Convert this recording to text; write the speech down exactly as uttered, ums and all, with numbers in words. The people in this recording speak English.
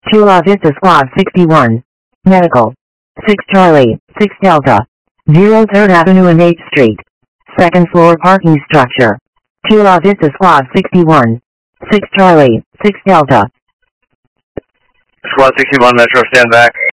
Chula Vista Squad sixty-one. Medical. six Charlie, six Delta. zero third Avenue and eighth Street. Second floor parking structure. Chula Vista Squad sixty-one. six Charlie, six Delta. Squad sixty-one Metro, stand back.